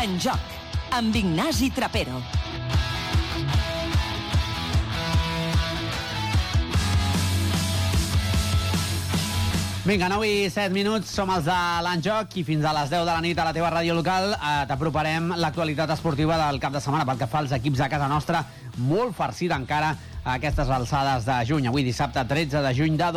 En Joc, amb Ignasi Trapero. Vinga, 9 i 7 minuts, som els de l'Enjoc i fins a les 10 de la nit a la teva ràdio local t'aproparem l'actualitat esportiva del cap de setmana pel que fa als equips a casa nostra, molt farcida encara a aquestes alçades de juny. Avui dissabte 13 de juny de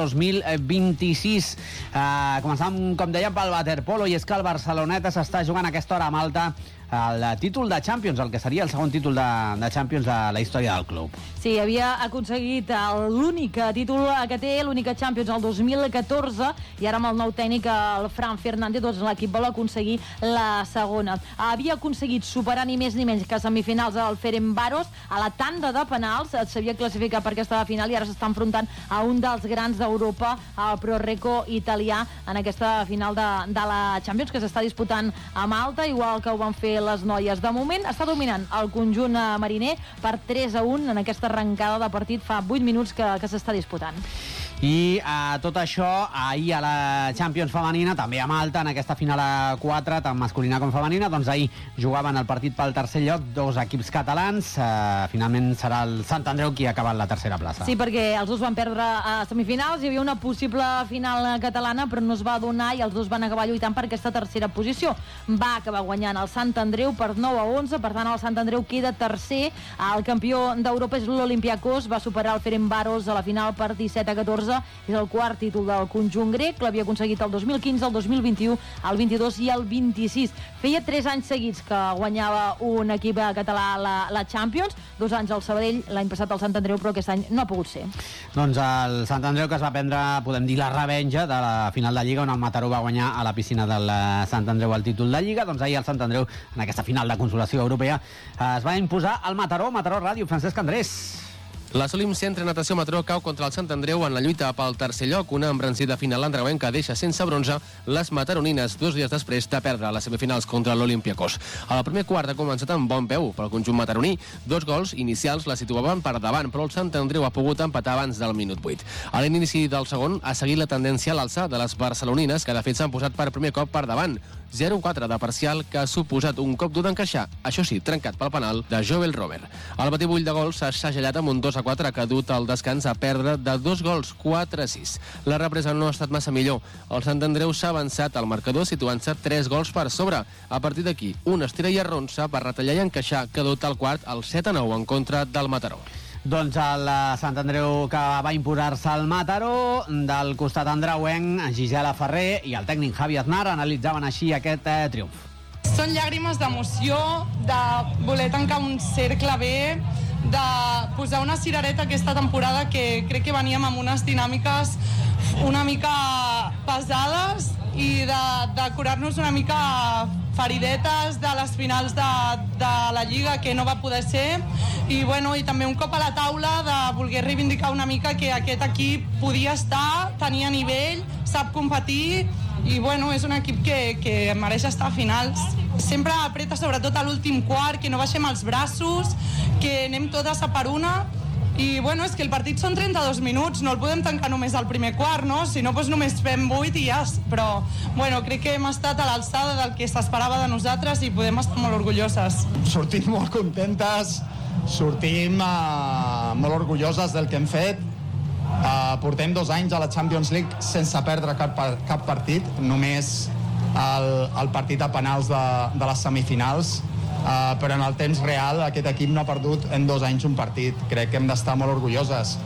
2026. Començam, com dèiem, pel waterpolo, i és que el Barceloneta s'està jugant a aquesta hora a Malta el títol de Champions, el que seria el segon títol de Champions de la història del club. Sí, havia aconseguit l'únic títol que té, l'única Champions el 2014, i ara amb el nou tècnic, el Fran Fernández, doncs l'equip vol aconseguir la segona. Havia aconseguit superar ni més ni menys que semifinals al Ferencváros, a la tanda de penals s'havia classificat per aquesta final i ara s'està enfrontant a un dels grans d'Europa, el ProReco italià, en aquesta final de la Champions que s'està disputant a Malta, igual que ho van fer les noies. De moment està dominant el conjunt mariner per 3-1 en aquesta arrencada de partit fa 8 minuts que s'està disputant. I tot això ahir a la Champions femenina, també a Malta, en aquesta final a 4, tant masculina com femenina, doncs ahir jugaven el partit pel tercer lloc dos equips catalans. Finalment serà el Sant Andreu qui ha acabat la tercera plaça. Sí, perquè els dos van perdre a semifinals, hi havia una possible final catalana però no es va donar i els dos van acabar lluitant per aquesta tercera posició. Va acabar guanyant el Sant Andreu per 9-11, per tant el Sant Andreu queda tercer. El campió d'Europa és l'Olympiakos, va superar el Ferencváros a la final per 17-14, és el quart títol del conjunt grec, l'havia aconseguit el 2015, el 2021, el 22 i el 26. Feia 3 anys seguits que guanyava un equip català la Champions, 2 anys al Sabadell, l'any passat al Sant Andreu, però aquest any no ha pogut ser. Doncs el Sant Andreu, que es va prendre, podem dir, la revenja de la final de Lliga, on el Mataró va guanyar a la piscina del Sant Andreu el títol de Lliga. Doncs ahir el Sant Andreu, en aquesta final de consolació europea, es va imposar al Mataró Ràdio. Francesc Andrés. La Solim Centre Natació Mataró cau contra el Sant Andreu en la lluita pel tercer lloc, una embranzida final andreuenca deixa sense bronze les mataronines 2 dies després de perdre les semifinals contra l'Olympiakos. A la primer quart ha començat amb bon peu pel conjunt mataroní, 2 gols inicials la situaven per davant, però el Sant Andreu ha pogut empatar abans del minut 8. A l'inici del segon ha seguit la tendència a l'alça de les barcelonines, que de fet s'han posat per primer cop per davant, 0-4 de parcial, que ha suposat un cop dur d'encaixar, això sí, trencat pel penal de Joel Romer. El batibull de gols s'ha segellat amb un 2-4 que ha dut al descans a perdre de 2 gols, 4-6. La represa no ha estat massa millor. El Sant Andreu s'ha avançat al marcador situant-se 3 gols per sobre. A partir d'aquí, un estira i arronsa per retallar i encaixar, que ha dut al quart el 7-9 en contra del Mataró. Doncs el Sant Andreu, que va imposar-se al Mataró. Del costat andreuenc, Gisela Ferrer i el tècnic Javi Aznar analitzaven així aquest triomf. Són llàgrimes d'emoció, de voler tancar un cercle bé, de posar una cirereta aquesta temporada, que crec que veníem amb unes dinàmiques una mica pesades, i de curar-nos una mica feridetes de les finals de la Lliga, que no va poder ser, i també un cop a la taula de voler reivindicar una mica que aquest equip podia estar, tenia nivell, sap competir, i és un equip que mereix estar a finals. Sempre apreta, sobretot a l'últim quart, que no baixem els braços, que anem totes a per una, i és que el partit són 32 minuts, no el podem tancar només al primer quart, no? Si no, només fem 8 i ja, però crec que hem estat a l'alçada del que s'esperava de nosaltres i podem estar molt orgulloses. Sortim molt contentes, sortim molt orgulloses del que hem fet. Portem 2 anys a la Champions League sense perdre cap partit, només el partit a penals de les semifinals, però en el temps real aquest equip no ha perdut en 2 anys un partit. Crec que hem d'estar molt orgulloses.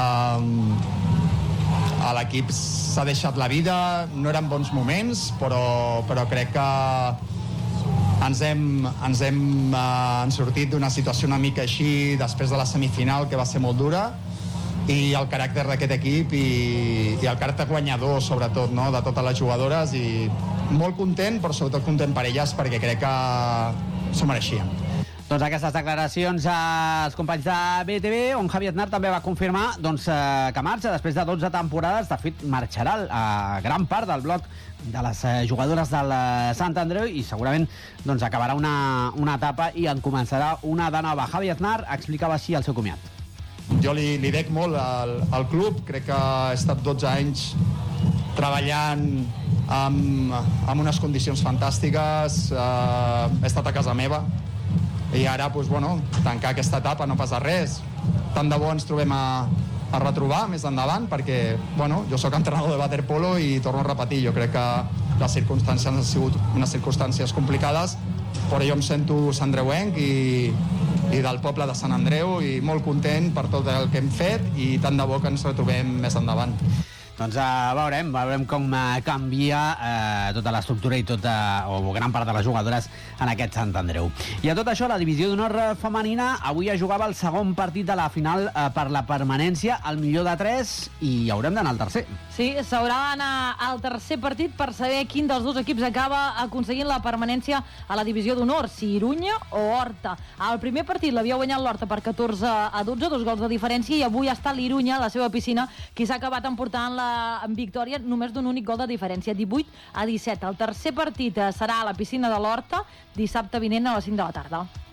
L'equip s'ha deixat la vida, no eren bons moments, però crec que ens hem sortit d'una situació una mica així després de la semifinal, que va ser molt dura, i el caràcter d'aquest equip i el caràcter guanyador, sobretot, no?, de totes les jugadores, i molt content, però sobretot content per elles, perquè crec que s'ho mereixien. Doncs aquestes declaracions als companys de BTV, on Javi Aznar també va confirmar que marxa després de 12 temporades. De fet, marxarà a gran part del bloc de les jugadores del Sant Andreu i segurament acabarà una etapa i en començarà una de nova. Javi Aznar explicava així el seu comiat. Jo li dec molt al club, crec que he estat 12 anys treballant amb unes condicions fantàstiques, he estat a casa meva i ara tancar aquesta etapa no passa res. Tant de bo ens trobem a retrobar més endavant, perquè jo sóc entrenador de waterpolo i torno a repetir, jo crec que les circumstàncies han sigut unes circumstàncies complicades, però jo em sento santandreuenc i del poble de Sant Andreu i molt content per tot el que hem fet i tant de bo que ens retrobem més endavant. Doncs veurem com canvia tota l'estructura i o gran part de les jugadores en aquest Sant Andreu. I a tot això, la divisió d'honor femenina avui es jugava el segon partit de la final per la permanència, el millor de 3, i haurem d'anar al tercer. Sí, s'haurà d'anar al tercer partit per saber quin dels dos equips acaba aconseguint la permanència a la divisió d'honor, si Irunya o Horta. El primer partit l'havia guanyat l'Horta per 14-12, 2 gols de diferència, i avui està l'Irunya, a la seva piscina, qui s'ha acabat emportant en victòria només d'un únic gol de diferència, 18-17. El tercer partit serà a la piscina de l'Horta dissabte vinent a les 5 de la tarda.